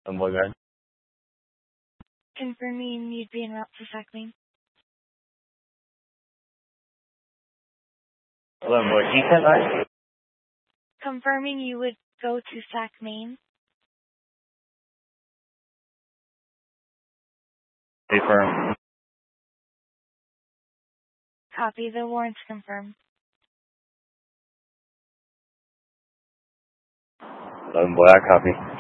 Boy, guard. Confirming you'd be en route to Sac, Maine. Boy, he said that? Confirming you would go to Sac, Maine. Confirm. Copy, the warrant's confirmed. Boy, I copy.